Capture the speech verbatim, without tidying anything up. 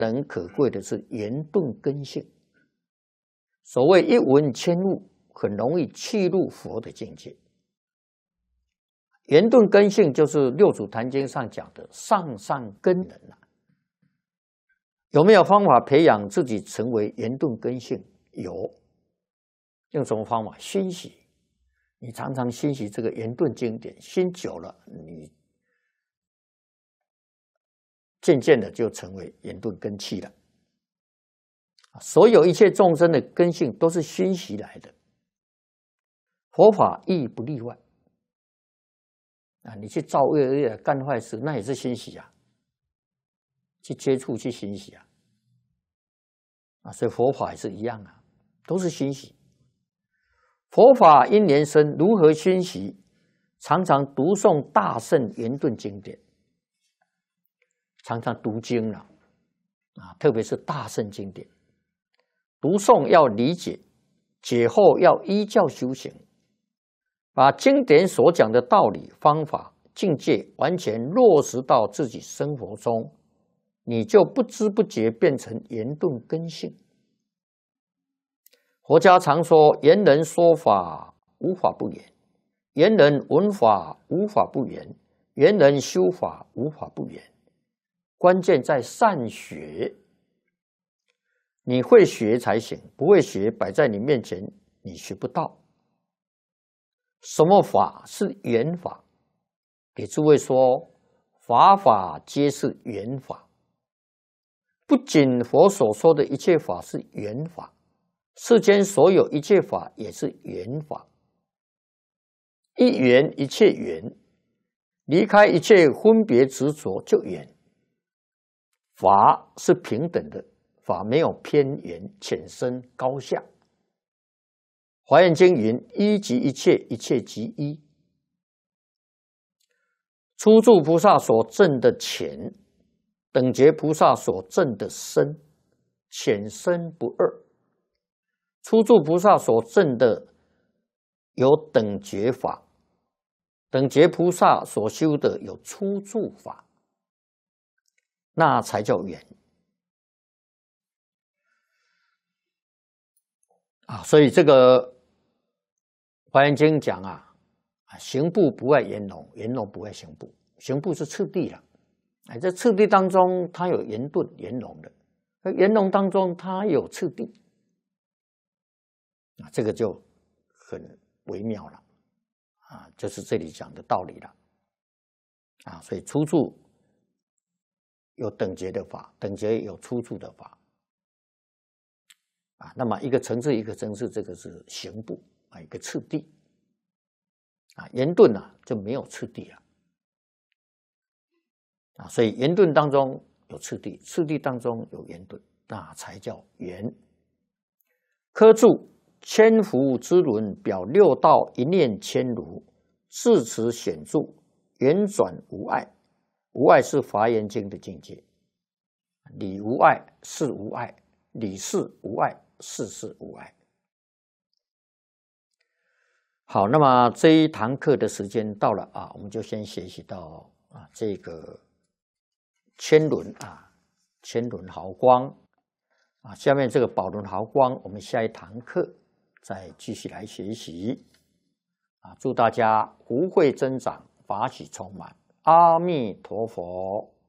人可贵的是圆顿根性。所谓一闻千悟，很容易契入佛的境界。圆顿根性就是六祖坛经上讲的上上根人啊。有没有方法培养自己成为圆顿根性？有。用什么方法？熏习。你常常熏习这个圆顿经典，熏久了，你渐渐的就成为圆顿根器了。所有一切众生的根性都是熏习来的，佛法亦不例外。啊，你去造恶业、干坏事，那也是熏习啊，去接触、去熏习啊。啊，所以佛法也是一样啊，都是熏习。佛法因缘生，如何熏习？常常读诵大圣圆顿经典，常常读经了啊，特别是大圣经典。读诵要理解，解后要依教修行，把经典所讲的道理、方法、境界完全落实到自己生活中，你就不知不觉变成圆顿根性。佛家常说，圆人说法无法不圆，圆人闻法无法不圆，圆人修法无法不圆。关键在善学。你会学才行，不会学摆在你面前，你学不到。什么法是圆法？给诸位说，法法皆是圆法。不仅佛所说的一切法是圆法，世间所有一切法也是圆法。一圆一切圆，离开一切分别执着就圆。法是平等的。法没有偏圆、浅深、高下。华严经云：“一即一切，一切即一。”初住菩萨所证的浅，等觉菩萨所证的深，浅深不二。初住菩萨所证的有等觉法，等觉菩萨所修的有初住法，那才叫圆。啊，所以这个华严经讲啊，行部不外圆融，圆融不外行部。行部是次第了，哎，在次第当中，它有圆顿、圆融的；圆融当中，它有次第。啊，这个就很微妙了，啊，就是这里讲的道理了。啊，所以初住有等觉的法，等觉有初住的法。啊，那么一个层次一个层次，这个是行部啊，一个次第啊。圆顿啊就没有次第了啊，所以圆顿当中有次第，次第当中有圆顿，那才叫圆。科注千福之轮表六道一念千如，至此显著，圆转无碍。无碍是华严经的境界，理无碍，事无碍，理事无碍。事事无碍。好，那么这一堂课的时间到了啊，我们就先学习到啊这个千轮啊，千轮毫光啊，下面这个宝轮毫光，我们下一堂课再继续来学习啊。祝大家福慧增长，法喜充满，阿弥陀佛。